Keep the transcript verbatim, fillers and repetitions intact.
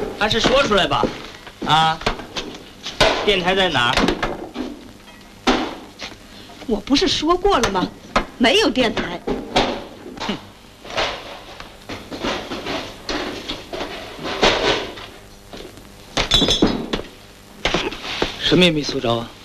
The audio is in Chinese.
还是说出来吧。啊，电台在哪儿？ 我不是说过了吗？没有电台。 哼。什么也没搜着啊。